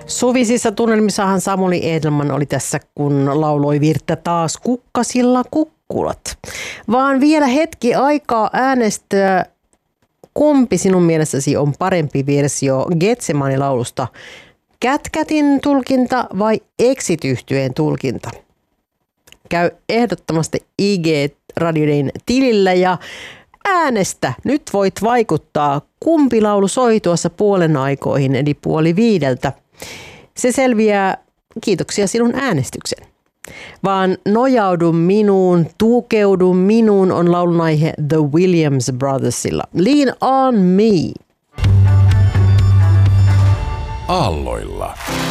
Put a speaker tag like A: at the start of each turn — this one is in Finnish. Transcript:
A: Suvisissa tunnelmissahan Samuli Edelman oli tässä, kun lauloi virttä taas kukkasilla kukkulat. Vaan vielä hetki aikaa äänestää, kumpi sinun mielessäsi on parempi versio Getsemani-laulusta? Cat-Catin tulkinta vai Exit-yhtyeen tulkinta? Käy ehdottomasti IG-radioiden tilillä ja äänestä. Nyt voit vaikuttaa, kumpi laulu soi tuossa puolen aikoihin, eli 4:30. Se selviää, kiitoksia sinun äänestyksen. Vaan nojaudu minuun, tukeudu minuun on laulun aihe The Williams Brothersilla. Lean on me.
B: Aalloilla.